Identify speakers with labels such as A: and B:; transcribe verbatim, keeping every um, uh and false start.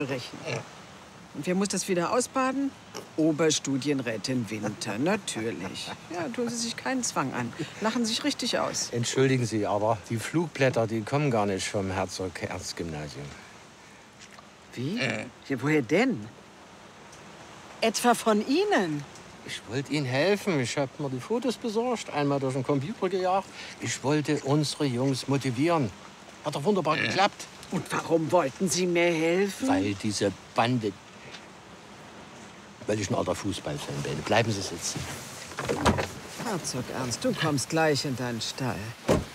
A: rechnen. Und wer muss das wieder ausbaden? Oberstudienrätin Winter, natürlich. Ja, tun Sie sich keinen Zwang an. Lachen sich richtig aus.
B: Entschuldigen Sie, aber die Flugblätter, die kommen gar nicht vom Herzog-Ernst-Gymnasium.
A: Wie? Ja, woher denn? Etwa von Ihnen?
B: Ich wollte Ihnen helfen. Ich habe mir die Fotos besorgt, einmal durch den Computer gejagt. Ich wollte unsere Jungs motivieren. Hat doch wunderbar geklappt.
A: Und warum wollten Sie mir helfen?
B: Weil diese Bande... Weil ich ein alter Fußballfan bin. Bleiben Sie sitzen.
A: Herzog Ernst, du kommst gleich in deinen Stall.